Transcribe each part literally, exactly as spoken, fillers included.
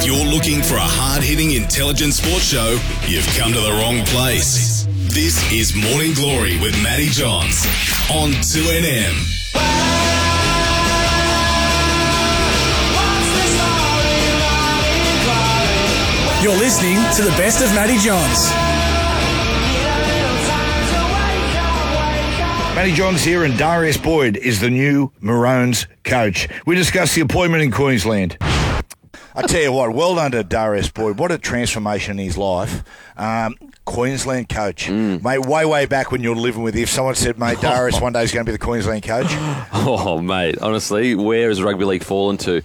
If you're looking for a hard-hitting, intelligent sports show, you've come to the wrong place. This is Morning Glory with Matty Johns on two N M. You're listening to the best of Matty Johns. Matty Johns here, and Darius Boyd is the new Maroons coach. We discussed the appointment in Queensland. I tell you what, well done to Darius Boyd. What a transformation in his life. Um, Queensland coach. Mm. Mate, way, way back when you were living with, if someone said, mate, Darius one day is going to be the Queensland coach. Oh, mate, honestly, where has rugby league fallen to?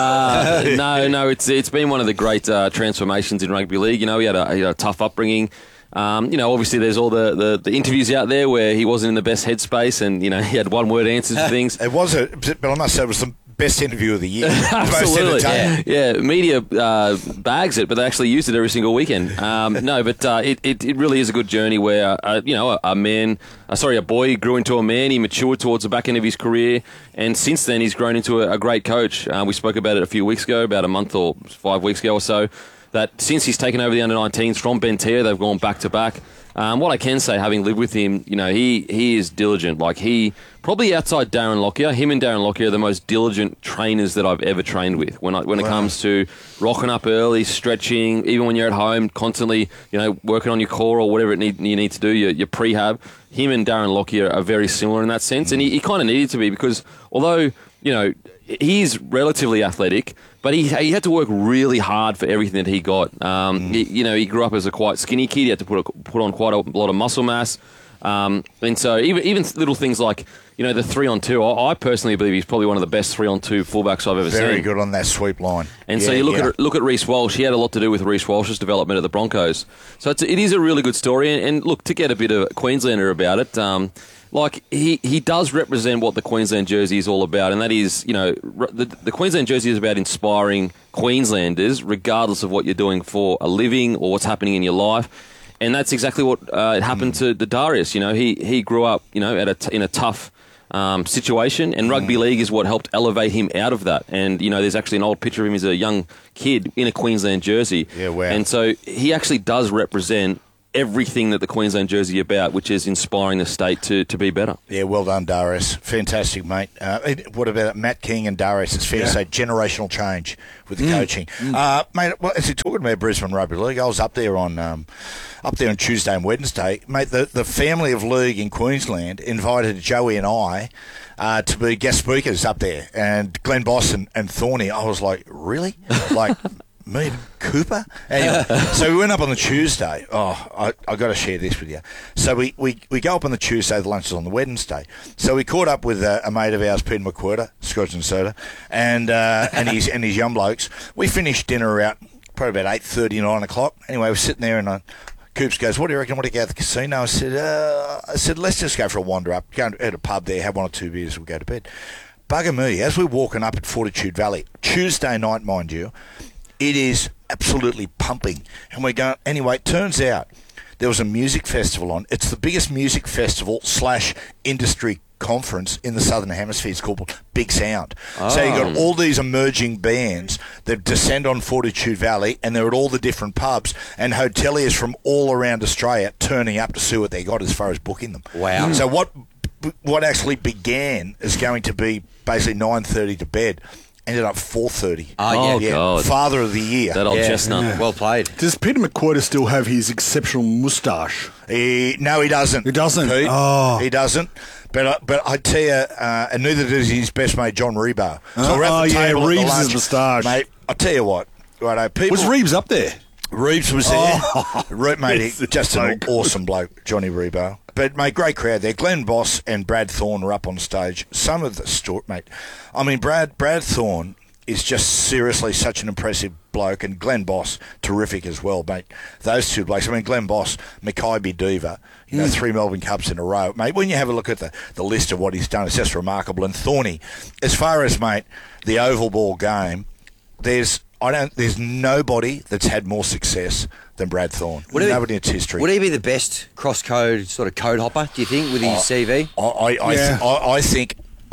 Uh, no, no, it's it's been one of the great uh, transformations in rugby league. You know, he had a, he had a tough upbringing. Um, you know, obviously there's all the, the, the interviews out there where he wasn't in the best headspace and, you know, he had one-word answers to things. It was, a, but I must say it was the best interview of the year. Absolutely. Yeah. yeah, media uh, bags it, but they actually used it every single weekend. Um, no, but uh, it, it, it really is a good journey where, uh, you know, a, a man, uh, sorry, a boy grew into a man. He matured towards the back end of his career. And since then, he's grown into a, a great coach. Uh, we spoke about it a few weeks ago, about a month or five weeks ago or so, that since he's taken over the under nineteens from Bentea, they've gone back-to-back. Um, what I can say, having lived with him, you know, he, he is diligent. Like, he, probably outside Darren Lockyer, him and Darren Lockyer are the most diligent trainers that I've ever trained with. When I, when wow. it comes to rocking up early, stretching, even when you're at home, constantly, you know, working on your core or whatever it need, you need to do, your, your prehab, him and Darren Lockyer are very similar in that sense. And he, he kind of needed to be because although, you know, he's relatively athletic, but he he had to work really hard for everything that he got. Um, mm. he, you know, he grew up as a quite skinny kid. He had to put a, put on quite a lot of muscle mass. Um, and so even even little things like, you know, the three on two, I, I personally believe he's probably one of the best three on two fullbacks I've ever Very seen. Very good on that sweep line. And yeah, so you look yeah. at look at Reece Walsh. He had a lot to do with Reece Walsh's development at the Broncos. So it's, it is a really good story. And, and look, to get a bit of Queenslander about it, um, like he, he does represent what the Queensland jersey is all about, and that is, you know, the, the Queensland jersey is about inspiring Queenslanders, regardless of what you're doing for a living or what's happening in your life. And that's exactly what uh, happened to the Darius. You know, he he grew up, you know, at a t- in a tough um, situation, and rugby league is what helped elevate him out of that. And you know, there's actually an old picture of him as a young kid in a Queensland jersey. Yeah, wow. And so he actually does represent everything that the Queensland jersey is about, which is inspiring the state to, to be better. Yeah, well done, Darius. Fantastic, mate. Uh, what about Matt King and Darius? It's fair yeah. to say generational change with the mm. coaching. Mm. Uh, mate, well, as you're talking about Brisbane Rugby League, I was up there on um, up there on Tuesday and Wednesday. Mate, the, the family of league in Queensland invited Joey and I uh, to be guest speakers up there. And Glenn Boss and, and Thorny, I was like, really? Like... Me and Cooper? Anyway, so we went up on the Tuesday. Oh, I, I got to share this with you. So we, we, we go up on the Tuesday, the lunch is on the Wednesday. So we caught up with a, a mate of ours, Peter McWhirter, Scotch and Soda, and uh, and his and his young blokes. We finished dinner about probably about eight thirty, nine o'clock. Anyway, we're sitting there and I, Coops goes, what do you reckon? Want to go to the casino? I said, uh, I said, let's just go for a wander up, go to a pub there, have one or two beers, we'll go to bed. Bugger me, as we're walking up at Fortitude Valley, Tuesday night, mind you, it is absolutely pumping. And we're going, anyway, it turns out there was a music festival on. It's the biggest music festival slash industry conference in the Southern Hemisphere. It's called Big Sound. Oh. So you've got all these emerging bands that descend on Fortitude Valley, and they're at all the different pubs, and hoteliers from all around Australia turning up to see what they got as far as booking them. Wow. So what what actually began is going to be basically nine thirty to bed. Ended up four thirty. Oh, yeah. yeah. God. Father of the year. That old yeah. chestnut. Yeah. Well played. Does Peter McWhirter still have his exceptional moustache? He, no, he doesn't. He doesn't? Pete. Oh. He doesn't. But, uh, but I tell you, uh, and neither does his best mate, John Rebo. So oh, we're at the oh table yeah, at Reeves' the moustache. Mate, I tell you what. Righto, people, was Reeves up there? Reeves was there. Oh. Re- mate, he, just so an good. awesome bloke, Johnny Rebo. But, mate, great crowd there. Glenn Boss and Brad Thorne were up on stage. Some of the story, mate. I mean, Brad Brad Thorne is just seriously such an impressive bloke, and Glenn Boss, terrific as well, mate. Those two blokes. I mean, Glenn Boss, Mackay Diva, you know, mm. three Melbourne Cups in a row. Mate, when you have a look at the, the list of what he's done, it's just remarkable. And Thorny, as far as, mate, the oval ball game, there's I don't. There's nobody that's had more success than Brad Thorne. Would nobody in its history. Would he be the best cross-code sort of code hopper, do you think, with his I, C V? I, I, I, yeah. th- I, I think...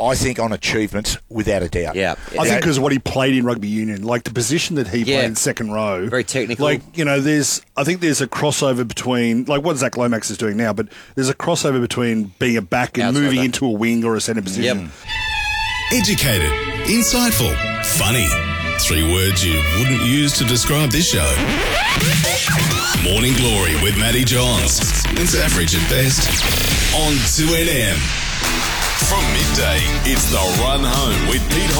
I think on achievements, without a doubt. Yeah. I think because what he played in rugby union, like the position that he Yeah. played in second row. Very technical. Like, you know, there's, I think there's a crossover between, like what Zach Lomax is doing now, but there's a crossover between being a back and Outside moving back. into a wing or a centre position. Yep. Educated, insightful, funny. Three words you wouldn't use to describe this show. Morning Glory with Matty Johns. It's average at best. On two N M. From midday, it's The Run Home with Pete